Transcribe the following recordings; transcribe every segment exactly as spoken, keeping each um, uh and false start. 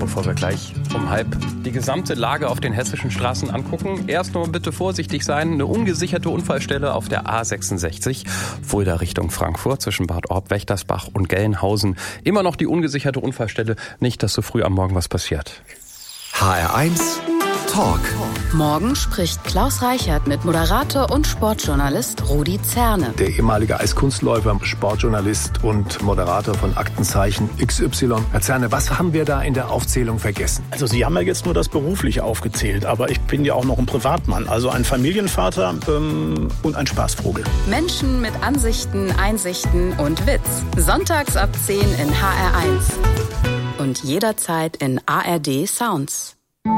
bevor wir gleich um halb die gesamte Lage auf den hessischen Straßen angucken. Erst nur bitte vorsichtig sein. Eine ungesicherte Unfallstelle auf der A sechsundsechzig, Fulda Richtung Frankfurt, zwischen Bad Orb, Wächtersbach und Gelnhausen. Immer noch die ungesicherte Unfallstelle. Nicht, dass so früh am Morgen was passiert. H R eins Talk. Morgen spricht Klaus Reichert mit Moderator und Sportjournalist Rudi Zerne. Der ehemalige Eiskunstläufer, Sportjournalist und Moderator von Aktenzeichen X Y. Herr Zerne, was haben wir da in der Aufzählung vergessen? Also Sie haben ja jetzt nur das Berufliche aufgezählt, aber ich bin ja auch noch ein Privatmann, also ein Familienvater ähm, und ein Spaßvogel. Menschen mit Ansichten, Einsichten und Witz. Sonntags ab zehn in H R eins. Und jederzeit in A R D Sounds.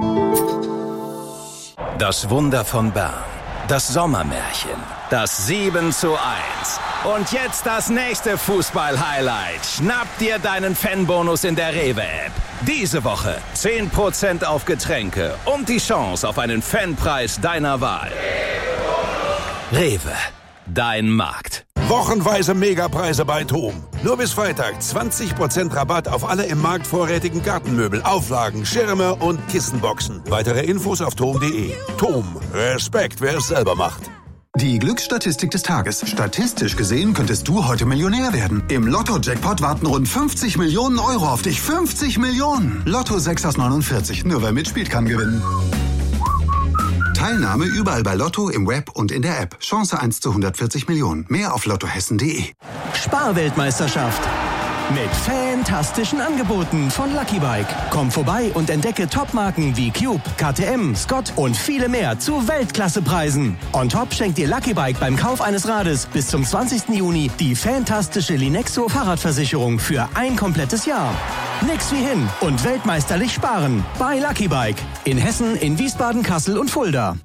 Das Wunder von Bern, das Sommermärchen, das sieben zu eins. Und jetzt das nächste Fußball-Highlight. Schnapp dir deinen Fanbonus in der Rewe-App. Diese Woche zehn Prozent auf Getränke und die Chance auf einen Fanpreis deiner Wahl. Rewe, dein Markt. Wochenweise Megapreise bei TOM. Nur bis Freitag zwanzig Prozent Rabatt auf alle im Markt vorrätigen Gartenmöbel, Auflagen, Schirme und Kissenboxen. Weitere Infos auf tom punkt de. TOM. Respekt, wer es selber macht. Die Glücksstatistik des Tages. Statistisch gesehen könntest du heute Millionär werden. Im Lotto-Jackpot warten rund fünfzig Millionen Euro auf dich. fünfzig Millionen! Lotto sechs aus neunundvierzig. Nur wer mitspielt, kann gewinnen. Teilnahme überall bei Lotto, im Web und in der App. Chance eins zu hundertvierzig Millionen. Mehr auf lottohessen punkt de. Sparweltmeisterschaft. Mit fantastischen Angeboten von Lucky Bike. Komm vorbei und entdecke Topmarken wie Cube, K T M, Scott und viele mehr zu Weltklassepreisen. On top schenkt dir Lucky Bike beim Kauf eines Rades bis zum zwanzigsten Juni die fantastische Linexo Fahrradversicherung für ein komplettes Jahr. Nix wie hin und weltmeisterlich sparen bei Lucky Bike. In Hessen, in Wiesbaden, Kassel und Fulda.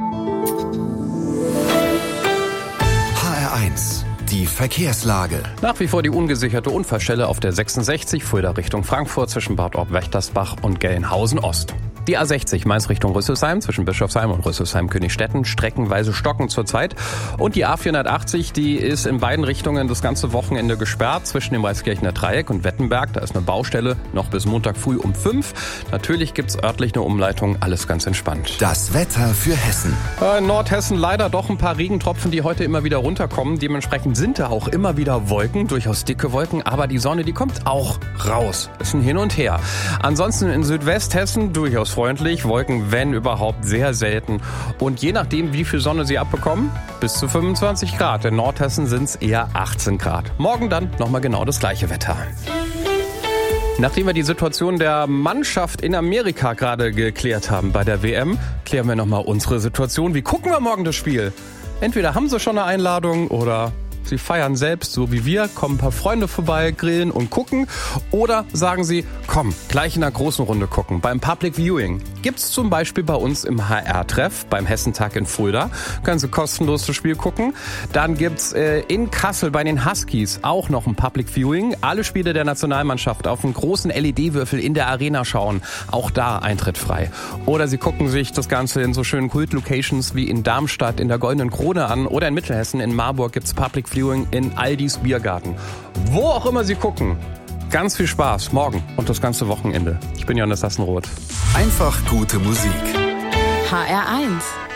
H R eins. Die Verkehrslage. Nach wie vor die ungesicherte Unfallstelle auf der sechsundsechzig, Fulda Richtung Frankfurt, zwischen Bad Orb, Wächtersbach und Gelnhausen Ost. Die A sechzig Mainz Richtung Rüsselsheim, zwischen Bischofsheim und Rüsselsheim-Königstetten, streckenweise stockend zurzeit. Und die A vierhundertachtzig, die ist in beiden Richtungen das ganze Wochenende gesperrt, zwischen dem Weißkirchener Dreieck und Wettenberg. Da ist eine Baustelle, noch bis Montag früh um fünf. Natürlich gibt's örtlich eine Umleitung, alles ganz entspannt. Das Wetter für Hessen. In Nordhessen leider doch ein paar Regentropfen, die heute immer wieder runterkommen. Dementsprechend sind da auch immer wieder Wolken, durchaus dicke Wolken, aber die Sonne, die kommt auch raus. Ist ein Hin und Her. Ansonsten in Südwesthessen durchaus freundlich, Wolken, wenn überhaupt, sehr selten. Und je nachdem, wie viel Sonne sie abbekommen, bis zu fünfundzwanzig Grad. In Nordhessen sind es eher achtzehn Grad. Morgen dann nochmal genau das gleiche Wetter. Nachdem wir die Situation der Mannschaft in Amerika gerade geklärt haben bei der W M, klären wir nochmal unsere Situation. Wie gucken wir morgen das Spiel? Entweder haben sie schon eine Einladung oder sie feiern selbst, so wie wir, kommen ein paar Freunde vorbei, grillen und gucken. Oder sagen sie, komm, gleich in einer großen Runde gucken. Beim Public Viewing gibt's zum Beispiel bei uns im H R-Treff, beim Hessentag in Fulda. Können Sie kostenlos das Spiel gucken. Dann gibt's äh, in Kassel bei den Huskies auch noch ein Public Viewing. Alle Spiele der Nationalmannschaft auf einen großen L E D-Würfel in der Arena schauen. Auch da Eintritt frei. Oder Sie gucken sich das Ganze in so schönen Kult-Locations wie in Darmstadt in der Goldenen Krone an. Oder in Mittelhessen in Marburg gibt's Public Viewing in Aldis Biergarten. Wo auch immer Sie gucken, ganz viel Spaß morgen und das ganze Wochenende. Ich bin Johannes Sassenroth. Einfach gute Musik. H R eins.